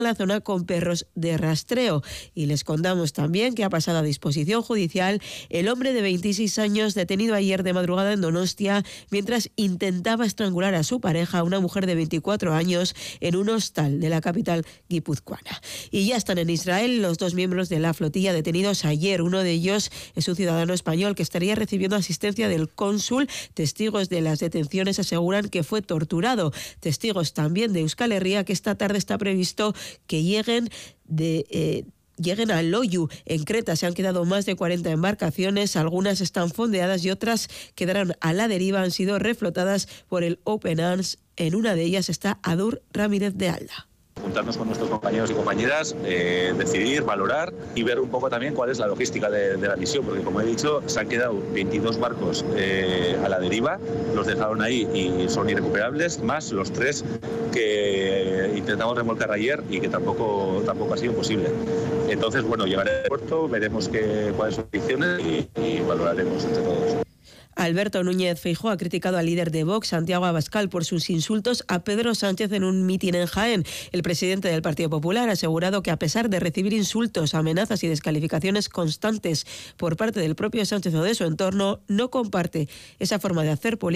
la zona con perros de rastreo. Y les contamos también que ha pasado a disposición judicial el hombre de 26 años detenido ayer de madrugada en Donostia mientras intentaba estrangular a su pareja, una mujer de 24 años, en un hostal de la capital guipuzcoana. Y ya están en Israel los dos miembros de la flotilla detenidos ayer. Uno de ellos es un ciudadano español que estaría recibiendo asistencia del cónsul. Testigos de las detenciones aseguran que fue torturado. Testigos también de Euskal Herria que esta tarde está previsto que lleguen a Loiu, en Creta. Se han quedado más de 40 embarcaciones, algunas están fondeadas y otras quedarán a la deriva, han sido reflotadas por el Open Arms. En una de ellas está Adur Ramírez de Alda. Juntarnos con nuestros compañeros y compañeras, decidir, valorar y ver un poco también cuál es la logística de la misión, porque como he dicho, se han quedado 22 barcos a la deriva, los dejaron ahí y son irrecuperables, más los 3 que intentamos remolcar ayer y que tampoco ha sido posible. Entonces, bueno, llegaré al puerto, veremos cuáles son las condiciones y valoraremos entre todos. Alberto Núñez Feijóo ha criticado al líder de Vox, Santiago Abascal, por sus insultos a Pedro Sánchez en un mitin en Jaén. El presidente del Partido Popular ha asegurado que a pesar de recibir insultos, amenazas y descalificaciones constantes por parte del propio Sánchez o de su entorno, no comparte esa forma de hacer política